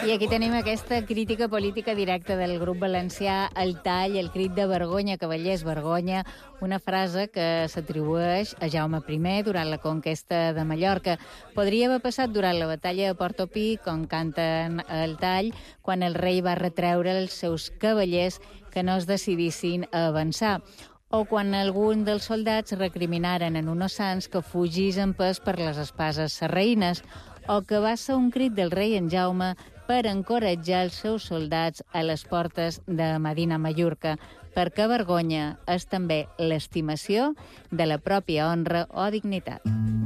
I aquí tenim aquesta crítica política directa del grup valencià, el tall, el crit de vergonya, cavallers, vergonya, una frase que s'atribueix a Jaume I durant la conquesta de Mallorca. Podria haver passat durant la batalla de Portopí, com canten el tall, quan el rei va retreure als seus cavallers que no es decidissin a avançar, o quan algun dels soldats recriminaren en uns sants que fugís en pes per les espases sarraïnes, o que va ser un crit del rei en Jaume per encoratjar els seus soldats a les portes de Medina Mallorca, perquè vergonya és també l'estimació de la pròpia honra o dignitat.